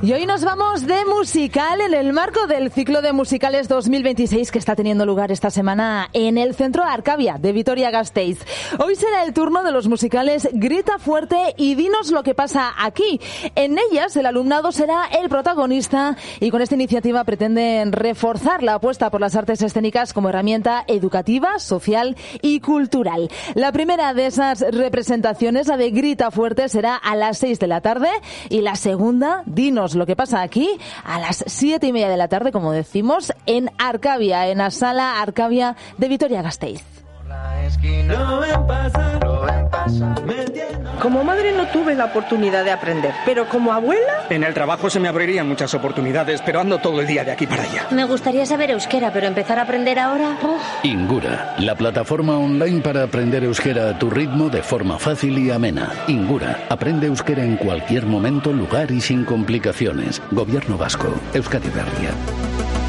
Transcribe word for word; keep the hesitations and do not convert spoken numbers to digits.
Y hoy nos vamos de musical en el marco del ciclo de musicales dos mil veintiséis que está teniendo lugar esta semana en el Centro Arcavia de Vitoria-Gasteiz. Hoy será el turno de los musicales Grita Fuerte y Dinos lo que pasa aquí. En ellas el alumnado será el protagonista y con esta iniciativa pretenden reforzar la apuesta por las artes escénicas como herramienta educativa, social y cultural. La primera de esas representaciones, la de Grita Fuerte, será a las seis de la tarde y la segunda, Dinos lo que pasa aquí, a las siete y media de la tarde, como decimos, en Arcavia, en la sala Arcavia de Vitoria-Gasteiz. Como madre no tuve la oportunidad de aprender, pero como abuela... En el trabajo se me abrirían muchas oportunidades, pero ando todo el día de aquí para allá. Me gustaría saber euskera, pero empezar a aprender ahora... Uf. Ingura, la plataforma online para aprender euskera a tu ritmo de forma fácil y amena. Ingura, aprende euskera en cualquier momento, lugar y sin complicaciones. Gobierno vasco, Euskadi Berria.